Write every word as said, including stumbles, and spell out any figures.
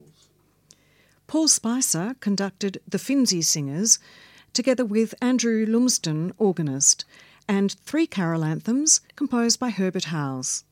Paul Spicer conducted the Finzi Singers, together with Andrew Lumsden, organist, and three carol anthems composed by Herbert Howes.